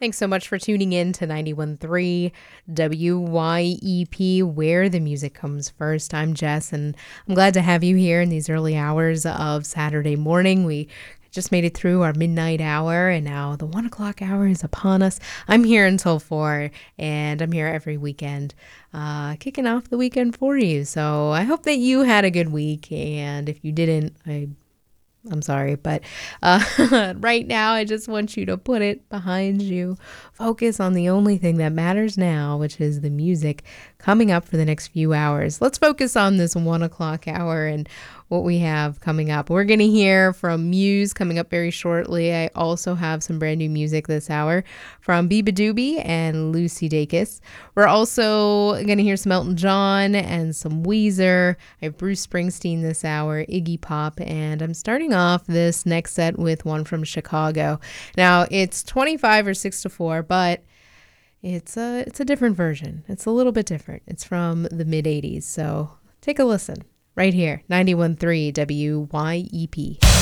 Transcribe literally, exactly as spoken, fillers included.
Thanks so much for tuning in to ninety-one point three W Y E P, where the music comes first. I'm Jess, and I'm glad to have you here in these early hours of Saturday morning. We just made it through our midnight hour, and now the one o'clock hour is upon us. I'm here until four, and I'm here every weekend, uh, kicking off the weekend for you. So I hope that you had a good week, and if you didn't, I I'm sorry, but uh, right now I just want you to put it behind you. Focus on the only thing that matters now, which is the music coming up for the next few hours. Let's focus on this one o'clock hour and what we have coming up. We're going to hear from Muse coming up very shortly. I also have some brand new music this hour from Biba Doobie and Lucy Dacus. We're also going to hear some Elton John and some Weezer. I have Bruce Springsteen this hour, Iggy Pop, and I'm starting off this next set with one from Chicago. Now, it's twenty-five or six to four, but it's a, it's a different version. It's a little bit different. It's from the mid eighties, so take a listen. Right here, ninety-one point three W Y E P.